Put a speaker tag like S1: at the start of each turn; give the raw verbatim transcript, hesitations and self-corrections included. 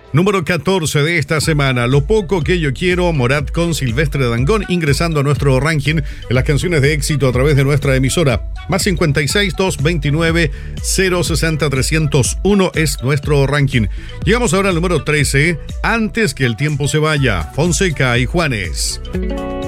S1: Número catorce de esta semana, Lo poco que yo quiero, Morat con Silvestre Dangond, ingresando a nuestro ranking en las canciones de éxito a través de nuestra emisora. Más cincuenta y seis, doscientos veintinueve, cero sesenta, trescientos uno es nuestro ranking. Llegamos ahora al número trece, Antes que el tiempo se vaya, Fonseca y Juanes.